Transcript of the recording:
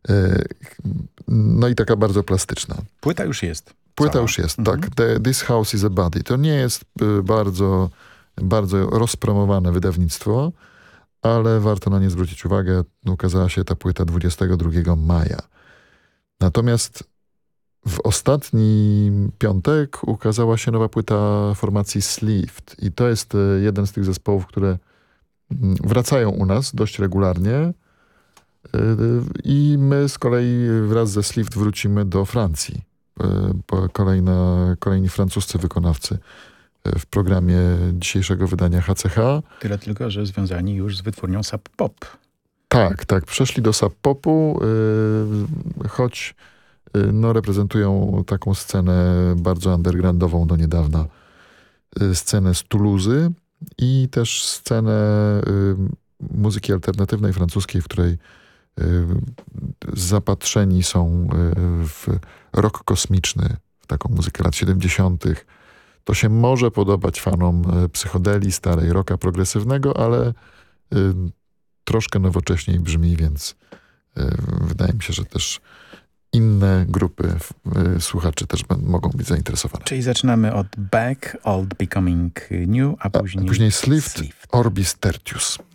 No i taka bardzo plastyczna. Płyta już jest. Płyta już jest, tak. This House is a Body. To nie jest bardzo, bardzo rozpromowane wydawnictwo, ale warto na nie zwrócić uwagę. Ukazała się ta płyta 22 maja. Natomiast w ostatni piątek ukazała się nowa płyta formacji Sleeved. I to jest jeden z tych zespołów, które wracają u nas dość regularnie. I my z kolei wraz ze Sleeved wrócimy do Francji. Kolejni francuscy wykonawcy w programie dzisiejszego wydania HCH. Tyle tylko, że związani już z wytwórnią Sub Pop. Tak. Przeszli do Sub Popu, choć reprezentują taką scenę bardzo undergroundową do niedawna. Scenę z Toulouse i też scenę muzyki alternatywnej francuskiej, w której zapatrzeni są w rock kosmiczny, w taką muzykę lat 70. To się może podobać fanom psychodelii, starej rocka progresywnego, ale troszkę nowocześniej brzmi, więc wydaje mi się, że też inne grupy słuchaczy też mogą być zainteresowane. Czyli zaczynamy od Back, Old Becoming New, a później Sleeved, Orbis Tertius.